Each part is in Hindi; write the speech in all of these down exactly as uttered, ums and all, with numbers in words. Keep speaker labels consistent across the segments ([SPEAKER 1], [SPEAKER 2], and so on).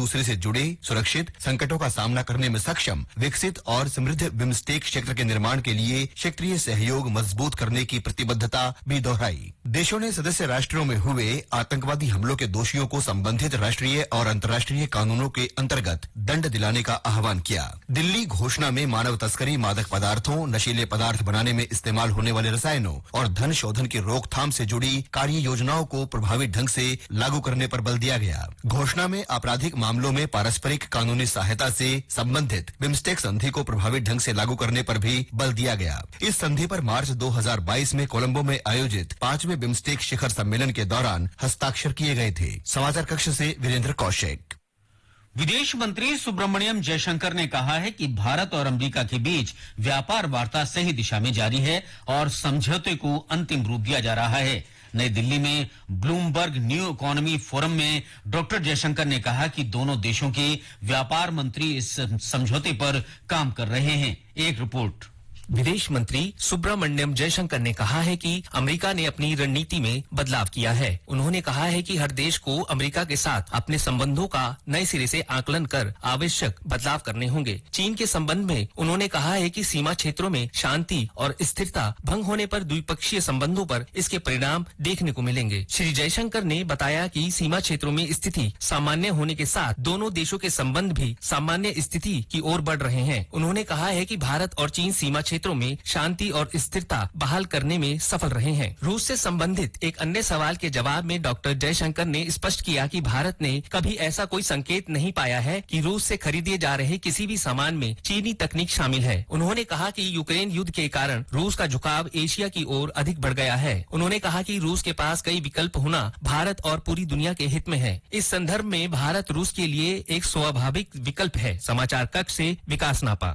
[SPEAKER 1] दूसरे से जुड़े, सुरक्षित, संकटों का सामना करने में सक्षम, विकसित और समृद्ध बिम्स्टेक क्षेत्र के निर्माण के लिए क्षेत्रीय सहयोग मजबूत करने की प्रतिबद्धता भी दोहराई। देशों ने सदस्य राष्ट्रों में हुए आतंकवादी हमलों के दोषियों को संबंधित राष्ट्रीय और अंतर्राष्ट्रीय कानूनों के अंतर्गत दंड दिलाने का आह्वान किया। दिल्ली घोषणा में मानव तस्करी, मादक पदार्थों, नशीले पदार्थ बनाने में इस्तेमाल होने वाले रसायनों और धन शोधन की रोकथाम से जुड़ी कार्य योजनाओं को प्रभावी ढंग से लागू करने पर बल दिया गया। घोषणा में आपराधिक मामलों में पारस्परिक कानूनी सहायता से संबंधित बिम्स्टेक संधि को प्रभावी ढंग से लागू करने पर भी बल दिया गया। इस संधि पर मार्च दो हज़ार बाईस में कोलंबो में आयोजित पांचवें बिम्स्टेक शिखर सम्मेलन के दौरान हस्ताक्षर किए गए थे। समाचार कक्ष से वीरेंद्र कौशिक।
[SPEAKER 2] विदेश मंत्री सुब्रमण्यम जयशंकर ने कहा है कि भारत और अमेरिका के बीच व्यापार वार्ता सही दिशा में जारी है और समझौते को अंतिम रूप दिया जा रहा है। नई दिल्ली में ब्लूमबर्ग न्यू इकोनॉमी फोरम में डॉक्टर जयशंकर ने कहा कि दोनों देशों के व्यापार मंत्री इस समझौते पर काम कर रहे हैं। एक रिपोर्ट।
[SPEAKER 3] विदेश मंत्री सुब्रमण्यम जयशंकर ने कहा है कि अमेरिका ने अपनी रणनीति में बदलाव किया है। उन्होंने कहा है कि हर देश को अमेरिका के साथ अपने संबंधों का नए सिरे से आकलन कर आवश्यक बदलाव करने होंगे। चीन के संबंध में उन्होंने कहा है कि सीमा क्षेत्रों में शांति और स्थिरता भंग होने पर द्विपक्षीय संबंधों पर इसके परिणाम देखने को मिलेंगे। श्री जयशंकर ने बताया कि सीमा क्षेत्रों में स्थिति सामान्य होने के साथ दोनों देशों के संबंध भी सामान्य स्थिति की ओर बढ़ रहे हैं। उन्होंने कहा है कि भारत और चीन सीमा क्षेत्रों में शांति और स्थिरता बहाल करने में सफल रहे हैं। रूस से संबंधित एक अन्य सवाल के जवाब में डॉक्टर जयशंकर ने स्पष्ट किया कि भारत ने कभी ऐसा कोई संकेत नहीं पाया है कि रूस से खरीदे जा रहे किसी भी सामान में चीनी तकनीक शामिल है। उन्होंने कहा कि यूक्रेन युद्ध के कारण रूस का झुकाव एशिया की ओर अधिक बढ़ गया है। उन्होंने कहा कि रूस के पास कई विकल्प होना भारत और पूरी दुनिया के हित में है। इस संदर्भ में भारत रूस के लिए एक स्वाभाविक विकल्प है। समाचार कक्ष से विकास नापा।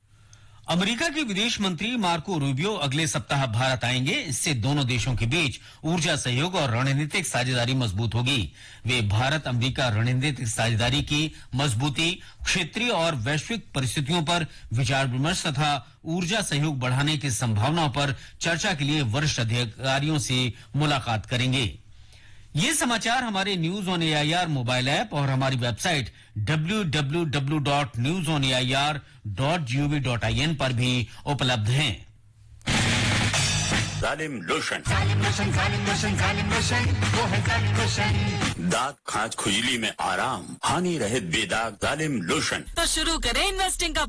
[SPEAKER 2] अमेरिका के विदेश मंत्री मार्को रूबियो अगले सप्ताह भारत आएंगे। इससे दोनों देशों के बीच ऊर्जा सहयोग और रणनीतिक साझेदारी मजबूत होगी। वे भारत अमेरिका रणनीतिक साझेदारी की मजबूती, क्षेत्रीय और वैश्विक परिस्थितियों पर विचार विमर्श तथा ऊर्जा सहयोग बढ़ाने की संभावनाओं पर चर्चा के लिए वरिष्ठ अधिकारियों से मुलाकात करेंगे। ये समाचार हमारे news on AIR mobile app और हमारी website W W W dot news on A I R dot G O V dot I N पर भी उपलब्ध हैं।
[SPEAKER 4] जालिम लोशन,
[SPEAKER 5] जालिम लोशन, जालिम लोशन, जालिम लोशन, वो है जालिम लोशन।
[SPEAKER 4] दाग, खाज, खुजली में आराम, हानि रहित बेदाग जालिम लोशन।
[SPEAKER 6] तो शुरू करें इन्वेस्टिंग का